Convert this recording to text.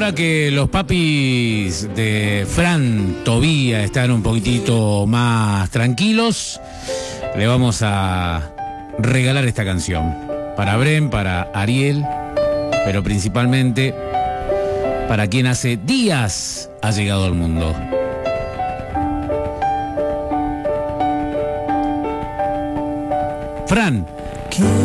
ahora que los papis de Fran Tobía están un poquitito más tranquilos, le vamos a regalar esta canción. Para Bren, para Ariel, pero principalmente para quien hace días ha llegado al mundo. Fran.